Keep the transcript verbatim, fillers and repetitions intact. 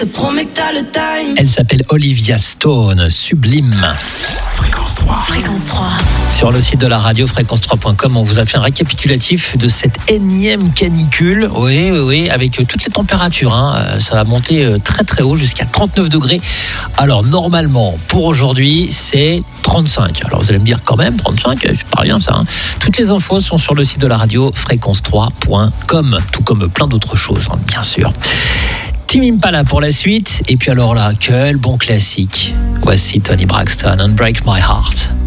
Elle s'appelle Olivia Stone, Sublime. Fréquence trois. Fréquence trois. Sur le site de la radio, fréquence trois point com, on vous a fait un récapitulatif de cette énième canicule. Oui, oui, oui, avec toutes les températures. Hein. Ça va monter très très haut, jusqu'à trente-neuf degrés. Alors normalement, pour aujourd'hui, c'est trente-cinq. Alors vous allez me dire quand même, trente-cinq, c'est pas rien ça. Hein. Toutes les infos sont sur le site de la radio, fréquence trois point com, tout comme plein d'autres choses, hein, bien sûr. Tame Impala pour la suite. Et puis alors là, quel bon classique. Voici Tony Braxton, Unbreak My Heart.